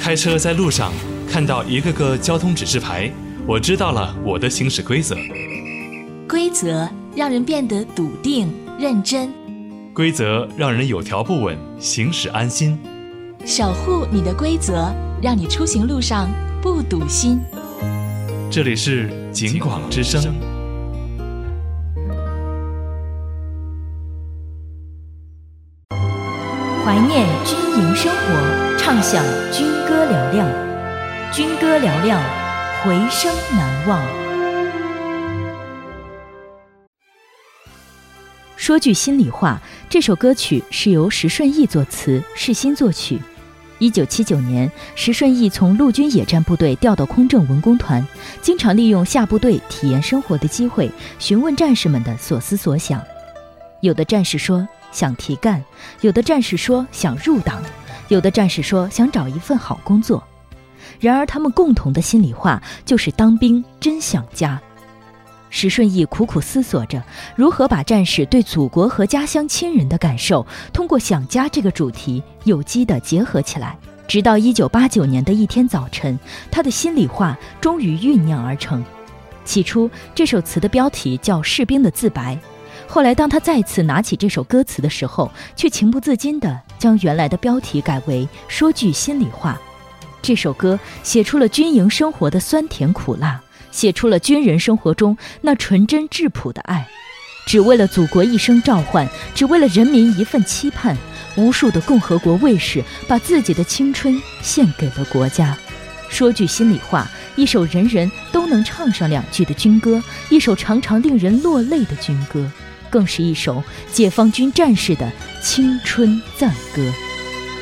开车在路上看到一个个交通指示牌，我知道了我的行驶规则。 规则让人变得笃定认真， 规则让人有条不紊，行驶安心。 守护你的规则，让你出行路上不堵心。 这里是警广之声。 怀念军营生活，畅享军歌嘹亮，军歌嘹亮，回声难忘。说句心里话，这首歌曲是由石顺义作词，世新作曲。1979年，石顺义从陆军野战部队调到空政文工团，经常利用下部队体验生活的机会，询问战士们的所思所想。有的战士说想提干，有的战士说想入党，有的战士说想找一份好工作。然而他们共同的心里话就是当兵真想家。石顺义苦苦思索着如何把战士对祖国和家乡亲人的感受通过想家这个主题有机地结合起来。直到1989年的一天早晨，他的心里话终于酝酿而成。起初这首词的标题叫《士兵的自白》，后来当他再次拿起这首歌词的时候，却情不自禁地将原来的标题改为《说句心里话》。这首歌写出了军营生活的酸甜苦辣，写出了军人生活中那纯真质朴的爱。只为了祖国一声召唤，只为了人民一份期盼，无数的共和国卫士把自己的青春献给了国家。说句心里话，一首人人都能唱上两句的军歌，一首常常令人落泪的军歌，更是一首解放军战士的青春赞歌。